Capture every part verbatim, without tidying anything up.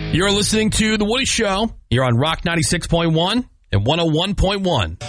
You're listening to The Woody Show. You're on Rock ninety-six point one and one oh one point one.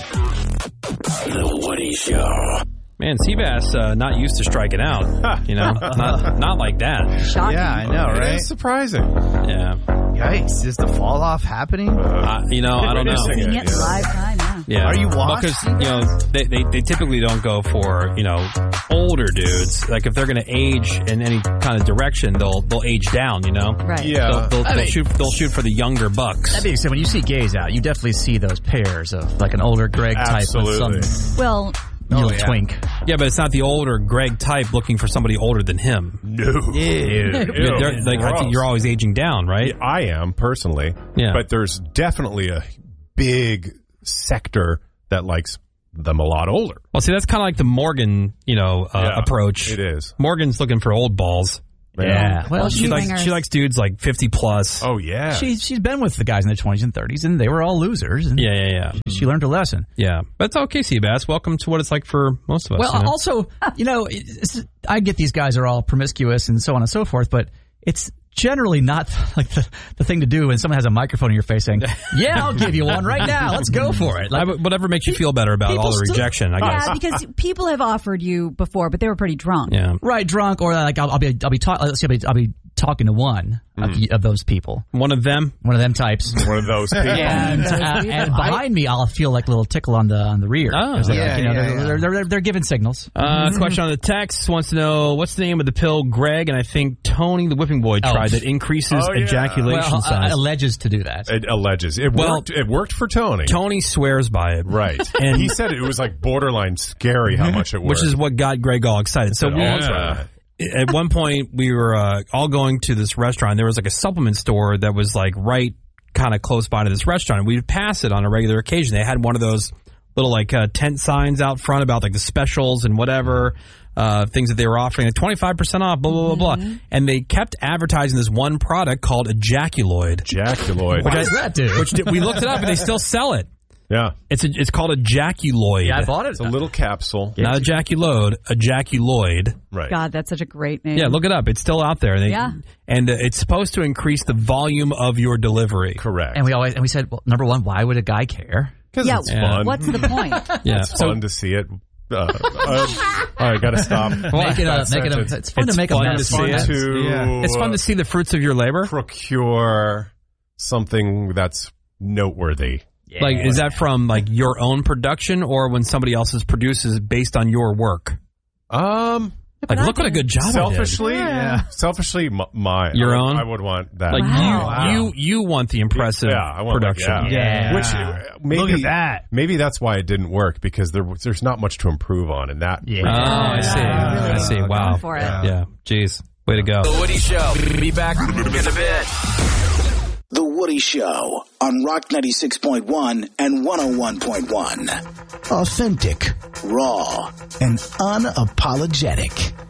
The Woody Show. Man, Seabass uh, not used to striking out. You know, not not like that. Shocking. Yeah, I know, right? It's surprising. Yeah. Yikes. Is the fall off happening? Uh, you know, I don't know. Seeing it live time, yeah. Yeah. Are you washed? Because, you know, they, they, they typically don't go for, you know, older dudes. Like, if they're going to age in any kind of direction, they'll they'll age down, you know? Right. Yeah. They'll, they'll, I they'll mean- shoot, they'll shoot for the younger bucks. That being said, when you see gays out, you definitely see those pairs of like an older Greg type Absolutely. with some Well, little Oh, yeah. twink. Yeah, but it's not the older Greg type looking for somebody older than him. No. Ew. Yeah, they're- like, I think you're always aging down, right? Yeah, I am, personally. Yeah. But there's definitely a big sector that likes them a lot older. Well, see, that's kind of like the Morgan, you know, uh, Yeah, approach. it is. Morgan's looking for old balls. Yeah. Well, Well, she, She Shoe likes ringers. she likes dudes like fifty plus. Oh, yeah. she, she's been with the guys in their twenties and thirties, and they were all losers. And Yeah, yeah, yeah. she learned her lesson. Yeah. But it's okay, Seabass. Welcome to what it's like for most of us. Well, you know? also, you know, it's, I get these guys are all promiscuous and so on and so forth, but it's generally not like the, the thing to do when someone has a microphone in your face saying, yeah, I'll give you one right now. Let's go for it. I- Like, whatever makes you feel better about people all the still- rejection, I guess. yeah, because people have offered you before, but they were pretty drunk. Yeah. right, drunk, or like I'll, I'll be, I'll be, ta- let's see, I'll be, I'll be talking to one of, the, of those people, One of them. one of them types. One of those people. And, uh, and behind me, I'll feel like a little tickle on the on the rear. Oh. 'Cause they're, Yeah, you know, yeah, they're, yeah. They're, they're, they're giving signals. Uh, question on the text wants to know what's the name of the pill Greg and I think Tony the Whipping Boy Oh. tried that increases Oh, yeah. ejaculation Well, uh, size. alleges to do that. It alleges. It Well- worked. It worked for Tony. Tony swears by it. Right. And- he said it was like borderline scary how much it worked. Which is what got Greg all excited. So we, Yeah. at one point we were uh, all going to this restaurant. There was like a supplement store that was like right kind of close by to this restaurant. We'd pass it on a regular occasion. They had one of those little like uh, tent signs out front about like the specials and whatever uh, things that they were offering, like twenty-five percent off, blah, blah, blah, blah. And they kept advertising this one product called Ejaculoid. Ejaculoid. What does that do? Which did, we looked it up and they still sell it. Yeah. It's a, it's called Ejaculoid. Yeah, I bought it. It's a little capsule. Not Ejaculode, Ejaculoid. Right. God, that's such a great name. Yeah, look it up. It's still out there. They, Yeah. And uh, it's supposed to increase the volume of your delivery. Correct. And we always and we said, well, number one, why would a guy care? Because Yeah, it's Yeah. fun. what's the point? Yeah. It's fun to see it. Uh, uh, all right, got to stop. Making a, That making a, sentence. it's fun It's to make fun a to mess. see fun it. to Yeah. It's fun to see the fruits of your labor. procure something that's noteworthy. Yeah. Like, is that from like your own production or when somebody else's produces based on your work? Um, Like, look what a good job I did. selfishly, Yeah. selfishly, m- my Your I would, own? I would want that. Like Wow. you, you, you want the impressive Yeah, I want like, production. yeah. Yeah. Which uh, maybe Look at that. maybe that's why it didn't work because there was- there's not much to improve on in that. Yeah. Oh, I see. Yeah. I see. Wow. Going for it. Yeah. Jeez. Way to go. The Woody Show. Be back in a bit. The Woody Show on Rock ninety-six point one and one oh one point one. Authentic, raw, and unapologetic.